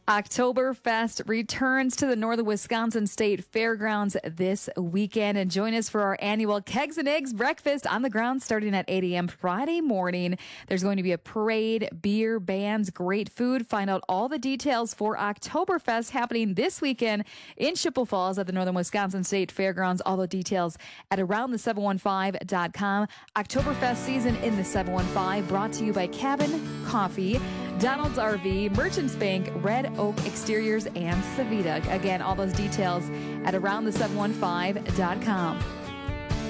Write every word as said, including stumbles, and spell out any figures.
Oktoberfest returns to the Northern Wisconsin State Fairgrounds this weekend, and join us for our annual Kegs and Eggs breakfast on the grounds starting at eight a.m. Friday morning. There's going to be a parade, beer, bands, great food. Find out all the details for Oktoberfest happening this weekend in Chippewa Falls at the Northern Wisconsin State Fairgrounds. All the details at around the seven one five dot com. Oktoberfest season in the seven one five, brought to you by Cabin Coffee, Donald's R V, Merchants Bank, Red Oak Exteriors, and Savita. Again, all those details at around the seven one five dot com.